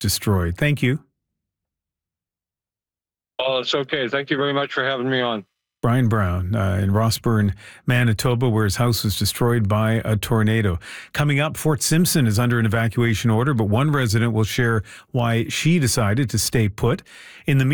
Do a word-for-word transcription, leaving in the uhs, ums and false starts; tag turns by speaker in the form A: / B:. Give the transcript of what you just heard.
A: destroyed. Thank you.
B: Oh, it's okay. Thank you very much for having me on.
A: Brian Brown uh, in Rossburn, Manitoba, where his house was destroyed by a tornado. Coming up, Fort Simpson is under an evacuation order, but one resident will share why she decided to stay put. In the